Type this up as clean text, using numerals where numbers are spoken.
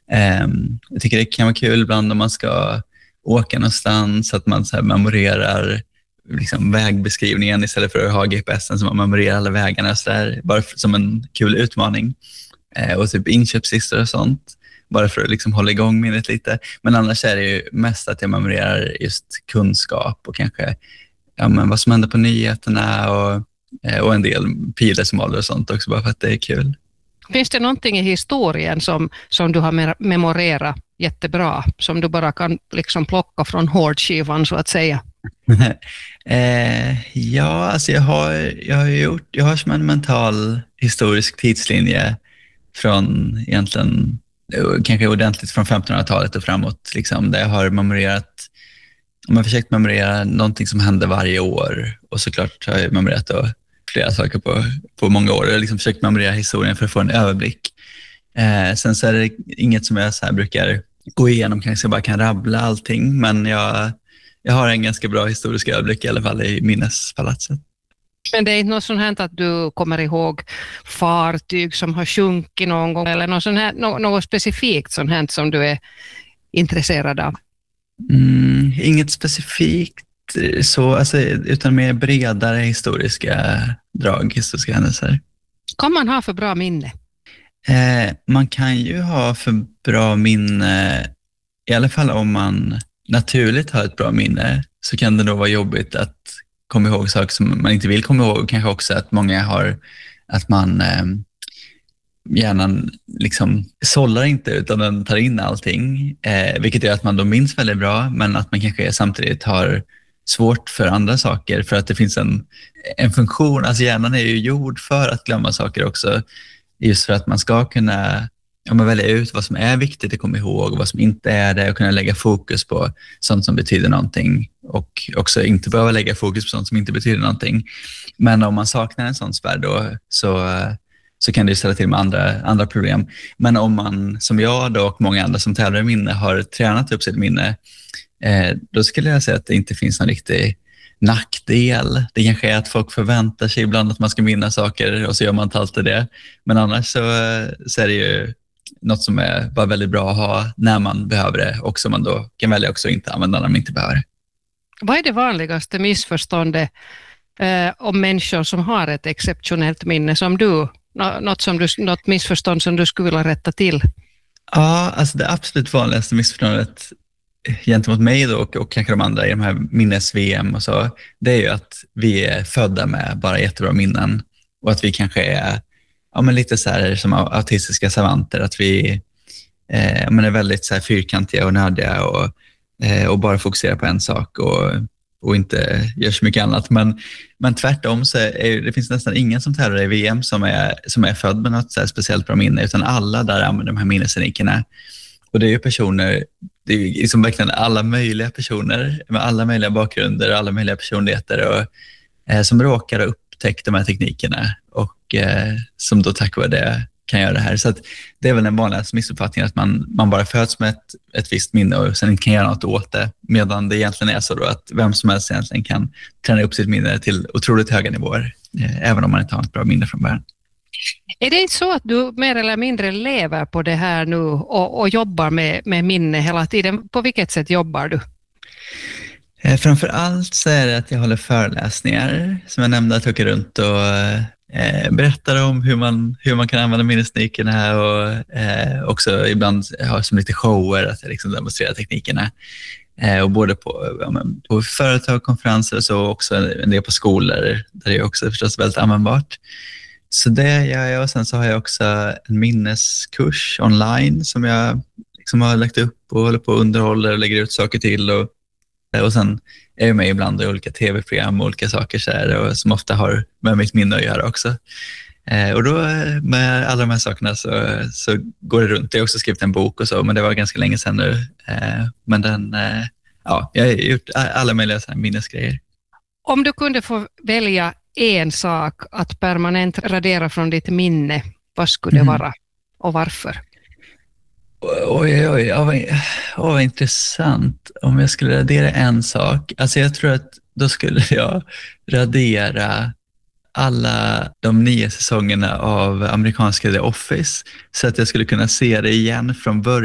Jag tycker det kan vara kul ibland om man ska åka någonstans, att man så här memorerar liksom vägbeskrivningen istället för att ha GPSen, som man memorerar alla vägarna så där, bara som en kul utmaning. Och typ inköpslistor och sånt, bara för att liksom hålla igång minnet lite. Men annars är det ju mest att jag memorerar just kunskap och kanske vad som händer på nyheterna och en del pilesmål och sånt också, bara för att det är kul. Finns det någonting i historien som du har memorerat jättebra, som du bara kan liksom plocka från hårdskivan så att säga? Ja, alltså jag har som en mental historisk tidslinje från egentligen kanske ordentligt från 1500-talet och framåt, liksom, där jag har försökt memorera någonting som hände varje år, och såklart har jag memorerat då flera saker på många år. Jag har liksom försökt memorera historien för att få en överblick. Sen så är det inget som jag så här brukar gå igenom, kanske jag bara kan rabbla allting, men jag har en ganska bra historisk överblick i alla fall i minnespalatset. Men det är inte något sånt här att du kommer ihåg fartyg som har sjunkit någon gång, eller något specifikt sånt här som du är intresserad av? Inget specifikt så, alltså, utan mer bredare historiska händelser. Kan man ha för bra minne? Man kan ju ha för bra minne, i alla fall om man naturligt har ett bra minne, så kan det då vara jobbigt att komma ihåg saker som man inte vill komma ihåg. Kanske också att många har, att man hjärnan liksom sållar inte, utan den tar in allting, vilket gör att man då minns väldigt bra, men att man kanske samtidigt har svårt för andra saker, för att det finns en funktion. Alltså hjärnan är ju gjord för att glömma saker också, just för att man ska kunna välja ut vad som är viktigt att komma ihåg och vad som inte är det, och kunna lägga fokus på sånt som betyder någonting, och också inte behöva lägga fokus på sånt som inte betyder någonting. Men om man saknar en sån spärr då, så kan det ställa till med andra problem. Men om man, som jag då och många andra som tävlar i minne, har tränat upp sitt minne, då skulle jag säga att det inte finns någon riktig nackdel. Det kanske är att folk förväntar sig ibland att man ska minnas saker, och så gör man inte alltid det. Men annars så är det ju något som är bara väldigt bra att ha när man behöver det, och som man då kan välja också inte använda när man inte behöver det. Vad är det vanligaste missförståndet om människor som har ett exceptionellt minne, som du, något missförstånd som du skulle vilja rätta till? Ja, alltså det absolut vanligaste missförståndet gentemot mig då, och kanske de andra i de här minnes-VM och så, det är ju att vi är födda med bara jättebra minnen, och att vi kanske är lite så här som autistiska savanter, att vi är väldigt så här fyrkantiga och nördiga och bara fokuserar på en sak och inte gör så mycket annat. Men tvärtom så det finns nästan ingen som tävlar i VM som är född med något så här speciellt bra minne, utan alla där använder de här minnesteknikerna. Och det är ju personer, det är liksom verkligen alla möjliga personer med alla möjliga bakgrunder och alla möjliga personligheter, och som råkar ha upptäckt de här teknikerna, och som då tack vare det kan göra det här. Så att det är väl den vanligaste missuppfattningen, att man bara föds med ett visst minne och sen inte kan göra något åt det, medan det egentligen är så då att vem som helst egentligen kan träna upp sitt minne till otroligt höga nivåer, även om man inte har ett bra minne från början. Är det inte så att du mer eller mindre lever på det här nu och jobbar med minne hela tiden? På vilket sätt jobbar du? Framför allt så är det att jag håller föreläsningar, som jag nämnde, att jag åker runt och berättar om hur man kan använda minnesteknikerna, och också ibland har som lite shower att jag liksom demonstrerar teknikerna. Och både på företag, konferenser och så, också en del på skolor, där det är också förstås väldigt användbart. Så det gör jag, och sen så har jag också en minneskurs online som jag liksom har lagt upp och håller på och underhåller och lägger ut saker till, och sen är jag med ibland i olika tv-program och olika saker så här, och som ofta har med mitt minne att göra också. Och då med alla de här sakerna så går det runt. Jag har också skrivit en bok och så, men det var ganska länge sedan nu. Men jag har gjort alla möjliga så här minnesgrejer. Om du kunde få välja en sak att permanent radera från ditt minne, vad skulle det vara och varför? Oj, vad intressant. Om jag skulle radera en sak, alltså jag tror att då skulle jag radera alla de 9 säsongerna av amerikanska The Office, så att jag skulle kunna se det igen från början.